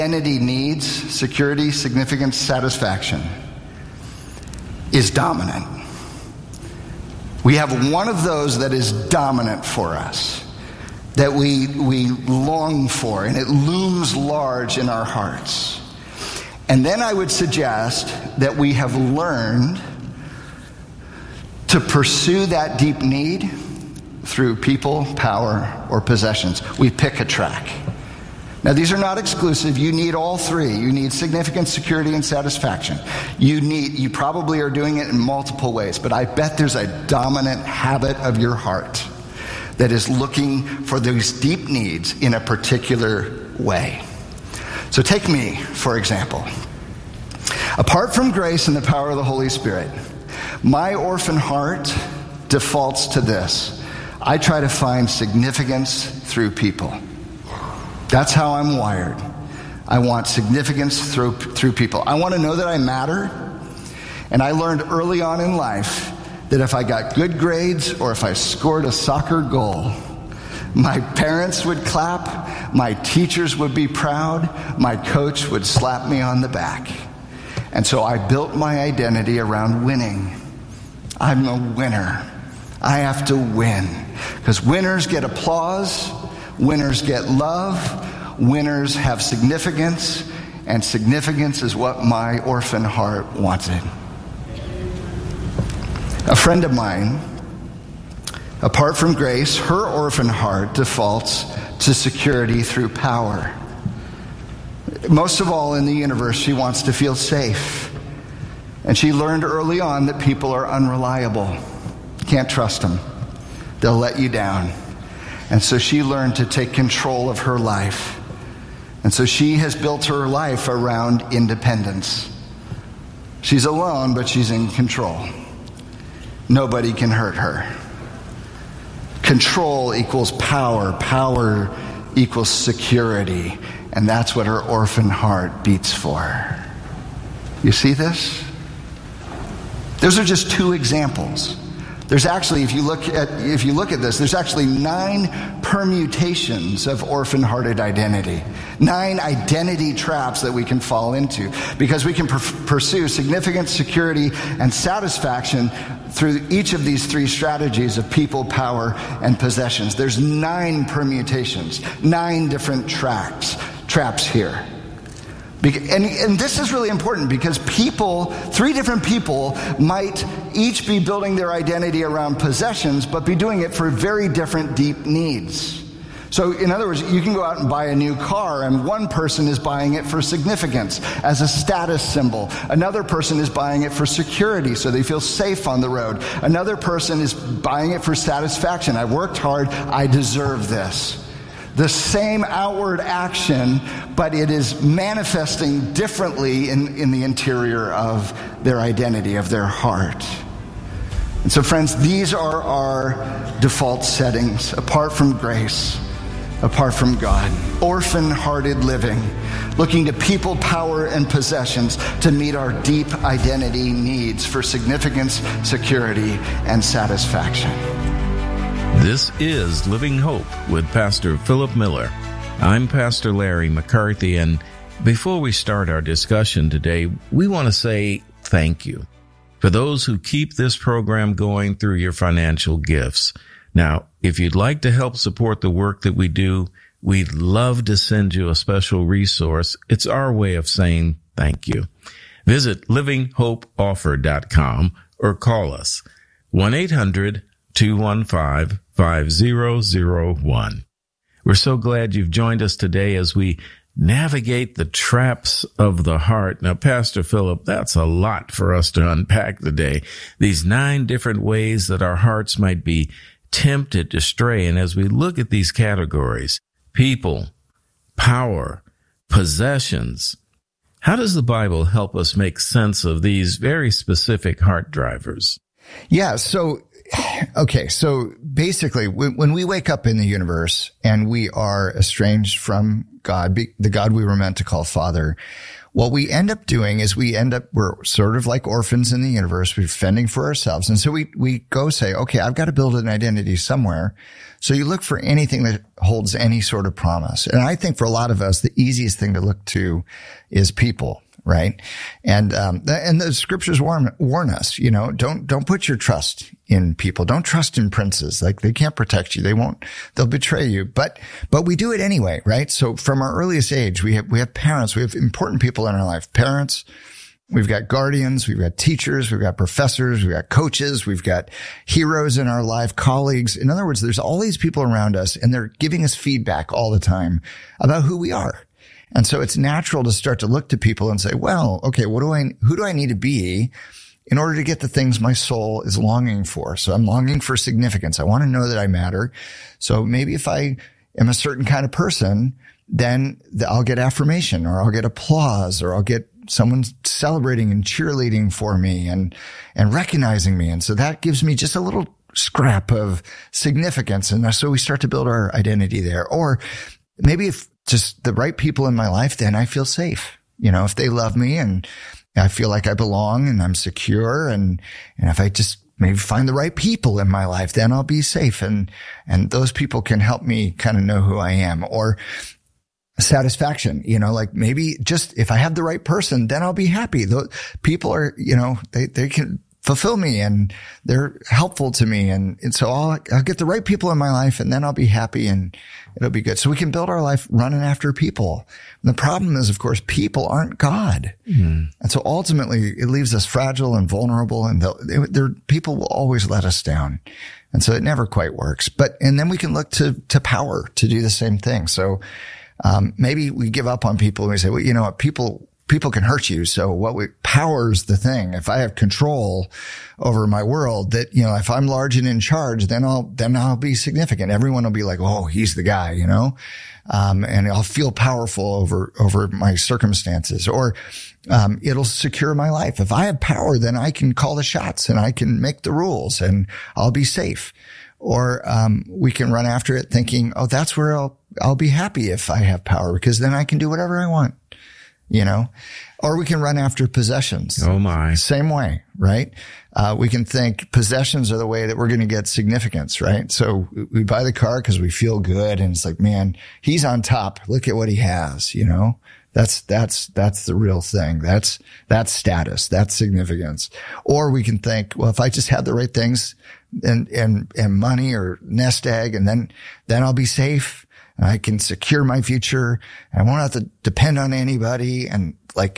identity needs, security, significance, satisfaction, is dominant. We have one of those that is dominant for us, that we long for, and it looms large in our hearts. And then I would suggest that we have learned to pursue that deep need through people, power, or possessions. We pick a track. Now, these are not exclusive. You need all three. You need significance, security, and satisfaction. You probably are doing it in multiple ways, but I bet there's a dominant habit of your heart that is looking for these deep needs in a particular way. So take me, for example. Apart from grace and the power of the Holy Spirit, my orphan heart defaults to this. I try to find significance through people. That's how I'm wired. I want significance through people. I want to know that I matter. And I learned early on in life that if I got good grades or if I scored a soccer goal, my parents would clap, my teachers would be proud, my coach would slap me on the back. And so I built my identity around winning. I'm a winner. I have to win. Because winners get applause, winners get love, winners have significance, and significance is what my orphan heart wanted. A friend of mine, apart from grace, her orphan heart defaults to security through power. Most of all in the universe, she wants to feel safe. And she learned early on that people are unreliable. Can't trust them. They'll let you down. And so she learned to take control of her life. And so she has built her life around independence. She's alone, but she's in control. Nobody can hurt her. Control equals power. Power equals security. And that's what her orphan heart beats for. You see this? Those are just two examples. There's actually, if you look at this, there's actually 9 permutations of orphan-hearted identity. 9 identity traps that we can fall into, because we can pursue significance, security, and satisfaction through each of these 3 strategies of people, power, and possessions. There's 9 permutations, 9 different traps here. And this is really important because 3 different people might each be building their identity around possessions, but be doing it for very different deep needs. So in other words, you can go out and buy a new car, and one person is buying it for significance as a status symbol. Another person is buying it for security, so they feel safe on the road. Another person is buying it for satisfaction. I worked hard, I deserve this. The same outward action, but it is manifesting differently in the interior of their identity, of their heart. And so, friends, these are our default settings, apart from grace, apart from God. Orphan-hearted living, looking to people, power, and possessions to meet our deep identity needs for significance, security, and satisfaction. This is Living Hope with Pastor Philip Miller. I'm Pastor Larry McCarthy, and before we start our discussion today, we want to say thank you for those who keep this program going through your financial gifts. Now, if you'd like to help support the work that we do, we'd love to send you a special resource. It's our way of saying thank you. Visit livinghopeoffer.com or call us 1-800-215-5001. We're so glad you've joined us today as we navigate the traps of the heart. Now, Pastor Philip, that's a lot for us to unpack today. These 9 different ways that our hearts might be tempted to stray. And as we look at these categories, people, power, possessions, how does the Bible help us make sense of these very specific heart drivers? Yeah, so basically, when we wake up in the universe and we are estranged from God, the God we were meant to call Father, what we end up doing is we're sort of like orphans in the universe. We're fending for ourselves. And so we go say, okay, I've got to build an identity somewhere. So you look for anything that holds any sort of promise. And I think for a lot of us, the easiest thing to look to is people. Right. And the scriptures warn us, don't put your trust in people. Don't trust in princes. Like, they can't protect you. They'll betray you. But we do it anyway. Right. So from our earliest age, we have parents. We have important people in our life. Parents. We've got guardians. We've got teachers. We've got professors. We've got coaches. We've got heroes in our life, colleagues. In other words, there's all these people around us, and they're giving us feedback all the time about who we are. And so it's natural to start to look to people and say, well, okay, who do I need to be in order to get the things my soul is longing for? So I'm longing for significance. I want to know that I matter. So maybe if I am a certain kind of person, then I'll get affirmation, or I'll get applause, or I'll get someone celebrating and cheerleading for me and recognizing me. And so that gives me just a little scrap of significance. And so we start to build our identity there. Or maybe if just the right people in my life, then I feel safe. If they love me and I feel like I belong and I'm secure, and if I just maybe find the right people in my life, then I'll be safe. And those people can help me kind of know who I am. Or satisfaction, like maybe just if I have the right person, then I'll be happy. Those people are, they can fulfill me and they're helpful to me. And so I'll get the right people in my life, and then I'll be happy and it'll be good. So we can build our life running after people. And the problem is, of course, people aren't God. Mm-hmm. And so ultimately it leaves us fragile and vulnerable, and people will always let us down. And so it never quite works. And then we can look to power to do the same thing. So, maybe we give up on people and we say, well, you know what, people can hurt you. So power's the thing. If I have control over my world, that, if I'm large and in charge, then I'll be significant. Everyone will be like, oh, he's the guy, and I'll feel powerful over my circumstances, or, it'll secure my life. If I have power, then I can call the shots and I can make the rules and I'll be safe. Or, we can run after it thinking, oh, that's where I'll be happy if I have power, because then I can do whatever I want. Or we can run after possessions. Oh my. Same way, right? We can think possessions are the way that we're going to get significance, right? So we buy the car because we feel good, and it's like, man, he's on top. Look at what he has, That's the real thing. That's status. That's significance. Or we can think, well, if I just had the right things and money or nest egg, and then I'll be safe. I can secure my future. I won't have to depend on anybody, and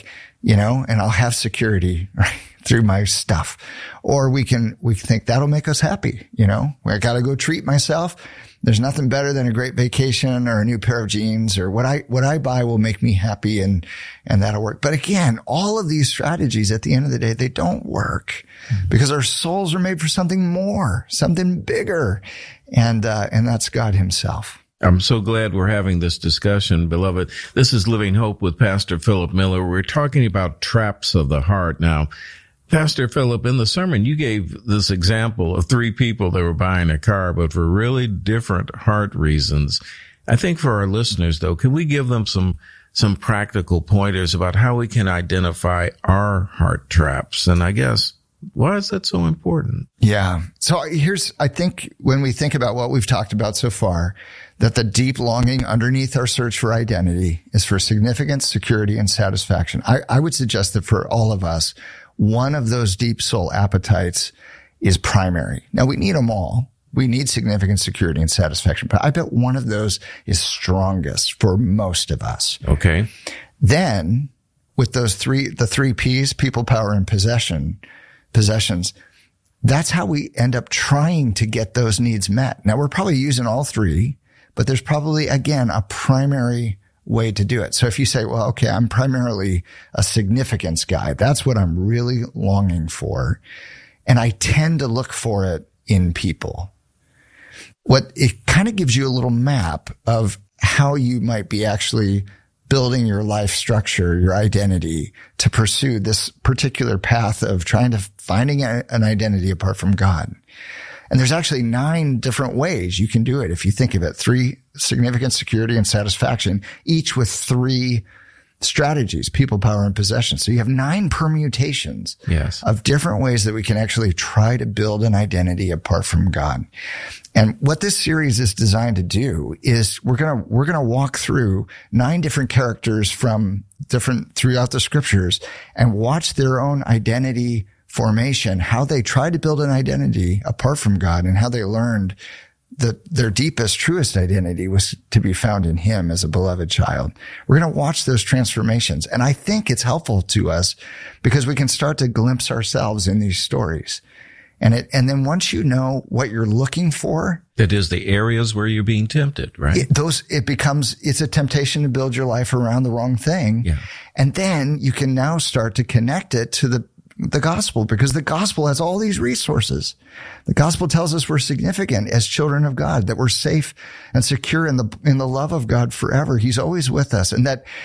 and I'll have security, right, through my stuff. Or we think that'll make us happy. I got to go treat myself. There's nothing better than a great vacation or a new pair of jeans, or what I buy will make me happy, and that'll work. But again, all of these strategies at the end of the day, they don't work, because our souls are made for something more, something bigger. And that's God himself. I'm so glad we're having this discussion, beloved. This is Living Hope with Pastor Philip Miller. We're talking about traps of the heart. Now, Pastor Philip, in the sermon, you gave this example of 3 people that were buying a car, but for really different heart reasons. I think for our listeners, though, can we give them some practical pointers about how we can identify our heart traps? And I guess, why is that so important? Yeah. So I think when we think about what we've talked about so far, that the deep longing underneath our search for identity is for significance, security, and satisfaction. I would suggest that for all of us, one of those deep soul appetites is primary. Now, we need them all. We need significance, security, and satisfaction. But I bet one of those is strongest for most of us. Okay. Then, with the 3 P's, people, power, and possessions, that's how we end up trying to get those needs met. Now, we're probably using all 3, but there's probably, again, a primary way to do it. So if you say, well, okay, I'm primarily a significance guy, that's what I'm really longing for, and I tend to look for it in people. It kind of gives you a little map of how you might be actually building your life structure, your identity, to pursue this particular path of finding an identity apart from God. And there's actually 9 different ways you can do it. If you think of it, 3: significance, security, and satisfaction, each with 3 strategies, people, power, and possession. So you have 9 permutations of different ways that we can actually try to build an identity apart from God. And what this series is designed to do is we're going to walk through 9 different characters from throughout the scriptures and watch their own identity formation, how they tried to build an identity apart from God, and how they learned that their deepest, truest identity was to be found in him as a beloved child. We're going to watch those transformations. And I think it's helpful to us because we can start to glimpse ourselves in these stories. And then once you know what you're looking for, that is the areas where you're being tempted, right? It's a temptation to build your life around the wrong thing. Yeah. And then you can now start to connect it to the gospel, because the gospel has all these resources. The gospel tells us we're significant as children of God, that we're safe and secure in the love of God forever. He's always with us, and that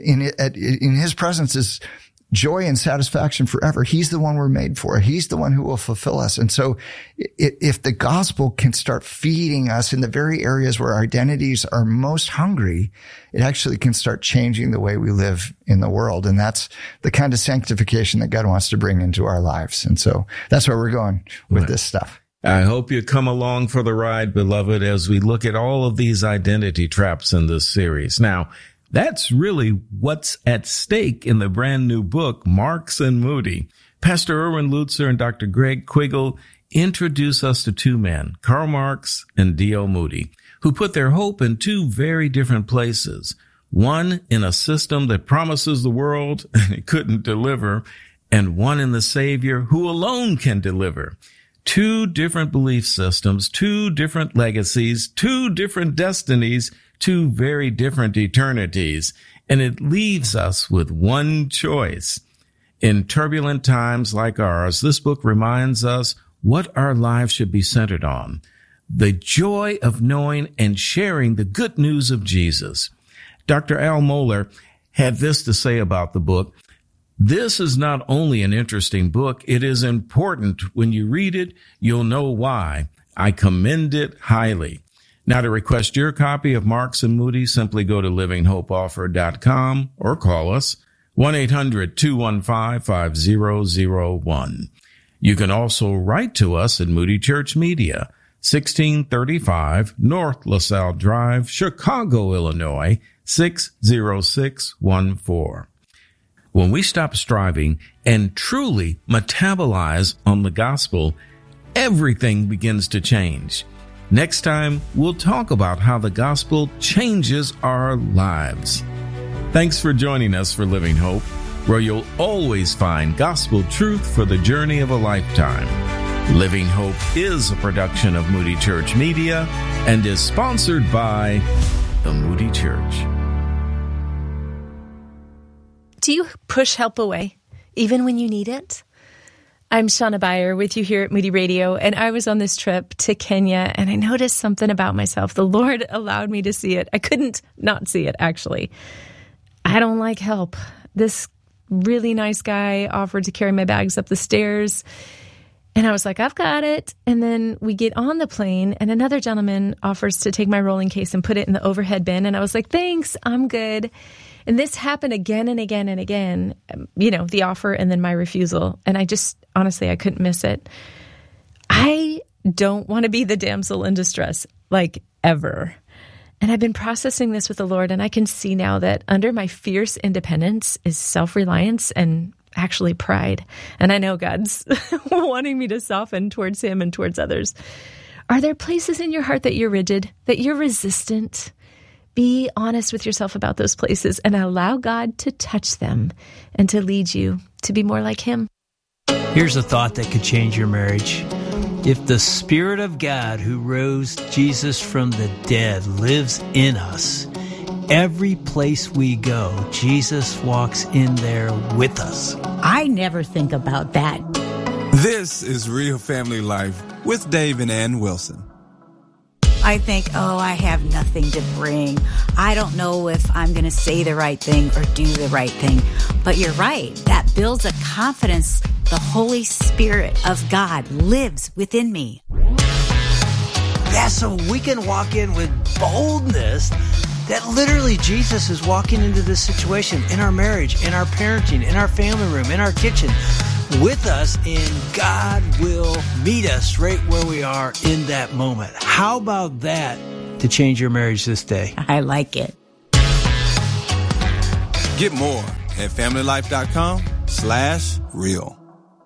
in his presence is joy and satisfaction forever. He's the one we're made for. He's the one who will fulfill us. And so if the gospel can start feeding us in the very areas where our identities are most hungry, it actually can start changing the way we live in the world. And that's the kind of sanctification that God wants to bring into our lives. And so that's where we're going with this stuff. I hope you come along for the ride, beloved, as we look at all of these identity traps in this series. Now, that's really what's at stake in the brand new book, Marx and Moody. Pastor Erwin Lutzer and Dr. Greg Quiggle introduce us to 2 men, Karl Marx and D.L. Moody, who put their hope in 2 very different places. One in a system that promises the world and it couldn't deliver, and one in the Savior who alone can deliver. 2 different belief systems, 2 different legacies, 2 different destinies, 2 very different eternities, and it leaves us with one choice. In turbulent times like ours, this book reminds us what our lives should be centered on: the joy of knowing and sharing the good news of Jesus. Dr. Al Mohler had this to say about the book: "This is not only an interesting book, it is important. When you read it, you'll know why. I commend it highly." Now, to request your copy of Marx and Moody, simply go to livinghopeoffer.com or call us 1-800-215-5001. You can also write to us at Moody Church Media, 1635 North LaSalle Drive, Chicago, Illinois, 60614. When we stop striving and truly metabolize on the gospel, everything begins to change. Next time, we'll talk about how the gospel changes our lives. Thanks for joining us for Living Hope, where you'll always find gospel truth for the journey of a lifetime. Living Hope is a production of Moody Church Media and is sponsored by the Moody Church. Do you push help away, even when you need it? I'm Shauna Beyer with you here at Moody Radio, and I was on this trip to Kenya, and I noticed something about myself. The Lord allowed me to see it. I couldn't not see it, actually. I don't like help. This really nice guy offered to carry my bags up the stairs, and I was like, I've got it. And then we get on the plane, and another gentleman offers to take my rolling case and put it in the overhead bin, and I was like, thanks, I'm good. And this happened again and again and again, the offer and then my refusal. And I just, honestly, I couldn't miss it. I don't want to be the damsel in distress, ever. And I've been processing this with the Lord, and I can see now that under my fierce independence is self-reliance and actually pride. And I know God's wanting me to soften towards him and towards others. Are there places in your heart that you're rigid, that you're resistant? Be honest with yourself about those places and allow God to touch them and to lead you to be more like him. Here's a thought that could change your marriage. If the Spirit of God who rose Jesus from the dead lives in us, every place we go, Jesus walks in there with us. I never think about that. This is Real Family Life with Dave and Ann Wilson. I think, I have nothing to bring. I don't know if I'm going to say the right thing or do the right thing. But you're right. That builds a confidence. The Holy Spirit of God lives within me. Yeah, so we can walk in with boldness that literally Jesus is walking into this situation in our marriage, in our parenting, in our family room, in our kitchen with us, and God will meet us right where we are in that moment. How about that to change your marriage this day? I like it. Get more at familylife.com/real.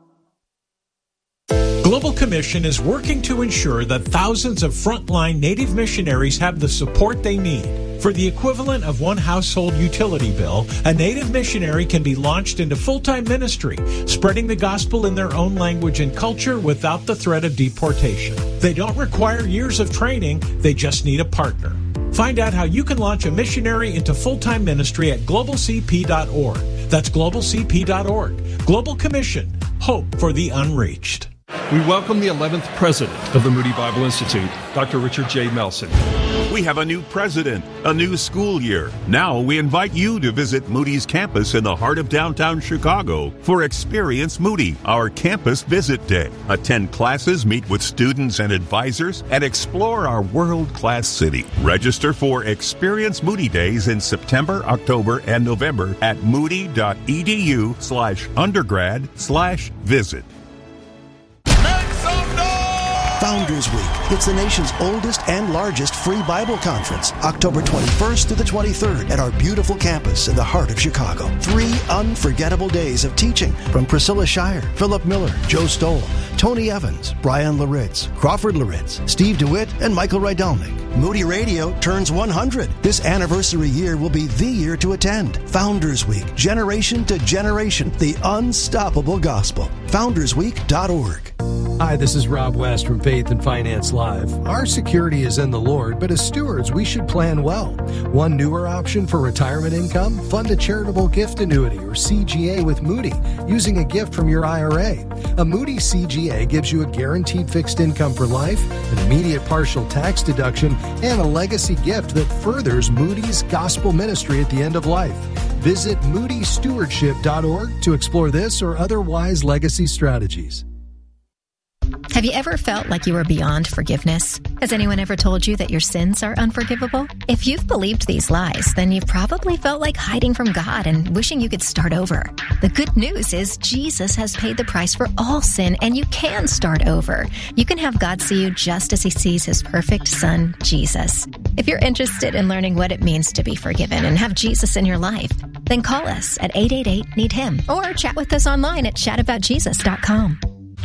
Global Commission is working to ensure that thousands of frontline Native missionaries have the support they need. For the equivalent of one household utility bill, a Native missionary can be launched into full-time ministry, spreading the gospel in their own language and culture without the threat of deportation. They don't require years of training, they just need a partner. Find out how you can launch a missionary into full-time ministry at globalcp.org. That's globalcp.org. Global Commission. Hope for the unreached. We welcome the 11th president of the Moody Bible Institute, Dr. Richard J. Melson. We have a new president, a new school year. Now we invite you to visit Moody's campus in the heart of downtown Chicago for Experience Moody, our campus visit day. Attend classes, meet with students and advisors, and explore our world-class city. Register for Experience Moody Days in September, October, and November at moody.edu/undergrad/visit. Founders Week. It's the nation's oldest and largest free Bible conference, October 21st through the 23rd at our beautiful campus in the heart of Chicago. 3 unforgettable days of teaching from Priscilla Shire, Philip Miller, Joe Stoll, Tony Evans, Brian Laritz, Crawford Laritz, Steve DeWitt, and Michael Rydelnik. Moody Radio turns 100. This anniversary year will be the year to attend. Founders Week, generation to generation, the unstoppable gospel. FoundersWeek.org. Hi, this is Rob West from Faith and Finance Live. Our security is in the Lord, but as stewards, we should plan well. One newer option for retirement income? Fund a charitable gift annuity or CGA with Moody using a gift from your IRA. A Moody CGA gives you a guaranteed fixed income for life, an immediate partial tax deduction, and a legacy gift that furthers Moody's gospel ministry at the end of life. Visit moodystewardship.org to explore this or other wise legacy strategies. Have you ever felt like you were beyond forgiveness? Has anyone ever told you that your sins are unforgivable? If you've believed these lies, then you've probably felt like hiding from God and wishing you could start over. The good news is Jesus has paid the price for all sin, and you can start over. You can have God see you just as he sees his perfect son, Jesus. If you're interested in learning what it means to be forgiven and have Jesus in your life, then call us at 888-NEED-HIM or chat with us online at chataboutjesus.com.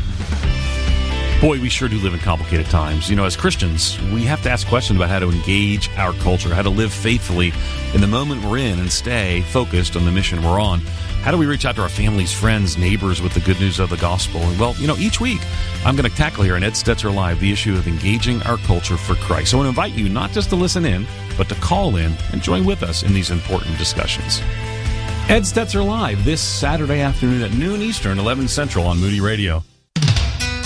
Boy, we sure do live in complicated times. You know, as Christians, we have to ask questions about how to engage our culture, how to live faithfully in the moment we're in and stay focused on the mission we're on. How do we reach out to our families, friends, neighbors with the good news of the gospel? And well, you know, each week I'm going to tackle here on Ed Stetzer Live the issue of engaging our culture for Christ. So I want to invite you not just to listen in, but to call in and join with us in these important discussions. Ed Stetzer Live this Saturday afternoon at noon Eastern, 11 Central on Moody Radio.